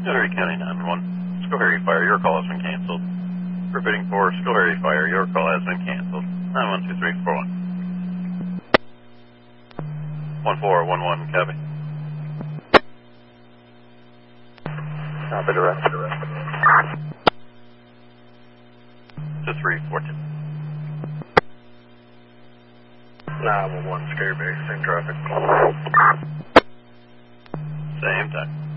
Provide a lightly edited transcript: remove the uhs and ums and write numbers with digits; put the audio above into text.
Schoharie County 911. Schoharie Fire, your call has been canceled. Repeating for Schoharie Fire, your call has been canceled. 912341. 1411, copy. Copy, direct. To 314. 911, Scary Bay, same traffic. Same time.